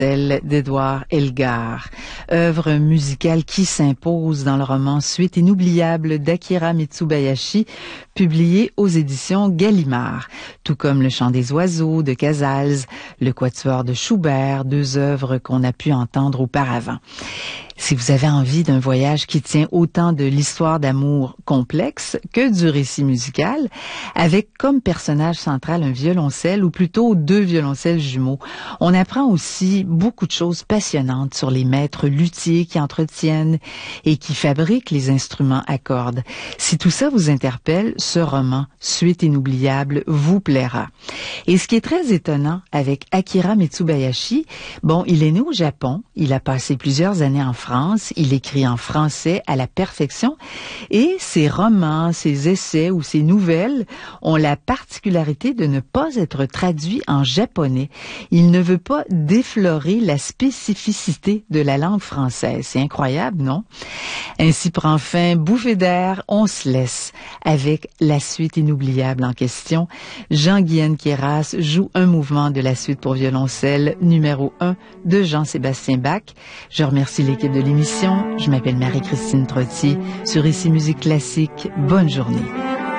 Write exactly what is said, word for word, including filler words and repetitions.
d'Édouard Elgar, œuvre musicale qui s'impose dans le roman Suite inoubliable d'Akira Mitsubayashi, publié aux éditions Gallimard, tout comme Le Chant des oiseaux de Casals, Le Quatuor de Schubert, deux œuvres qu'on a pu entendre auparavant. Si vous avez envie d'un voyage qui tient autant de l'histoire d'amour complexe que du récit musical, avec comme personnage central un violoncelle, ou plutôt deux violoncelles jumeaux, on apprend aussi beaucoup de choses passionnantes sur les maîtres luthiers qui entretiennent et qui fabriquent les instruments à cordes. Si tout ça vous interpelle, ce roman, Suite inoubliable, vous plaira. Et ce qui est très étonnant avec Akira Mitsubayashi, bon, il est né au Japon, il a passé plusieurs années en France, il écrit en français à la perfection et ses romans, ses essais ou ses nouvelles ont la particularité de ne pas être traduits en japonais. Il ne veut pas déflorer la spécificité de la langue française. C'est incroyable, non? Ainsi prend fin Bouffée d'air, on se laisse avec la suite inoubliable en question. Jean-Guyenne Queyras joue un mouvement de la suite pour violoncelle numéro un de Jean-Sébastien Bach. Je remercie l'équipe de l'émission. Je m'appelle Marie-Christine Trottier sur Ici Musique Classique. Bonne journée.